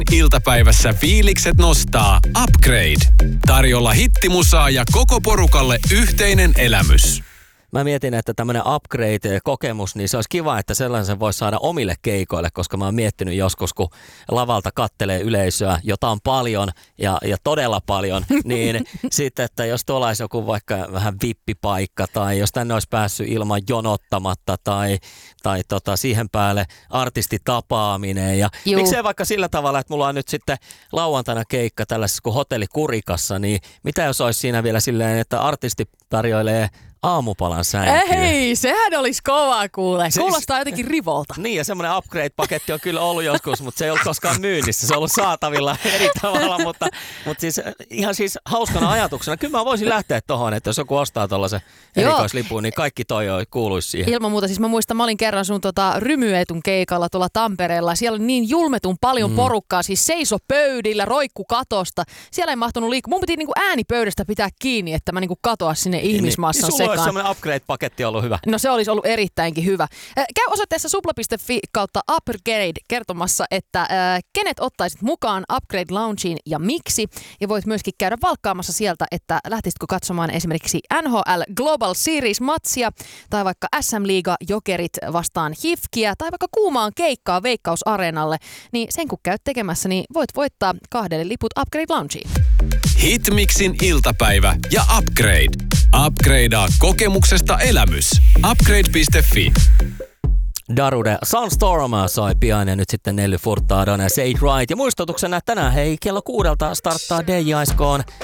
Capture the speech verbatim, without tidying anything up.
Iltapäivässä fiilikset nostaa Upgrade. Tarjolla hittimusaa ja koko porukalle yhteinen elämys. Mä mietin, että tämmönen upgrade-kokemus, niin se olisi kiva, että sellaisen voisi saada omille keikoille, koska mä oon miettinyt joskus, kun lavalta kattelee yleisöä, jota on paljon ja, ja todella paljon, niin sitten, että jos tuolla olisi joku vaikka vähän vippipaikka tai jos tänne olisi päässyt ilman jonottamatta tai, tai tota, siihen päälle artistitapaaminen ja Juu. miksei vaikka sillä tavalla, että mulla on nyt sitten lauantaina keikka tällaisessa kuin Hotelli Kurikassa, niin mitä jos olisi siinä vielä silleen, että artisti tarjoilee aamupalan sänkyä. Hei, sehän olisi kova kuule. Kuulostaa jotenkin rivolta. Niin, ja semmoinen upgrade-paketti on kyllä ollut joskus, mutta se ei ollut koskaan myynnissä. Se on ollut saatavilla eri tavalla, mutta, mutta siis ihan siis hauskana ajatuksena. Kyllä mä voisin lähteä tohon, että jos joku ostaa tollaisen erikoislipun, niin kaikki toi kuuluisi siihen. Ilman muuta. Siis mä muistan, mä olin kerran sun tota, Rymyetun keikalla tuolla Tampereella. Siellä oli niin julmetun paljon mm. porukkaa, siis seiso pöydillä, roikku katosta. Siellä ei mahtunut liikkua. Mun piti niinku äänipöydästä pitää kiinni, että mä niinku katoa sinne ihmismassan niin, niin, olisi semmoinen upgrade-paketti ollut hyvä. No se olisi ollut erittäinkin hyvä. Käy osoitteessa supla piste fi kautta upgrade kertomassa, että äh, kenet ottaisit mukaan Upgrade Loungeen ja miksi. Ja voit myöskin käydä valkkaamassa sieltä, että lähtisitkö katsomaan esimerkiksi N H L Global Series-matsia tai vaikka S M-liiga Jokerit vastaan H I F K:ää tai vaikka kuumaan keikkaa Veikkaus-areenalle. Niin sen kun käyt tekemässä, niin voit voittaa kahdelle liput Upgrade Loungeen. Hitmixin iltapäivä ja Upgrade. Upgradea kokemuksesta elämys. Upgrade piste fi. Darude Sunstorm soi pian ja nyt sitten Nelly Furtado ja Say It Right. Ja muistutuksena, että tänään hei kello kuudelta starttaa D J Iskoon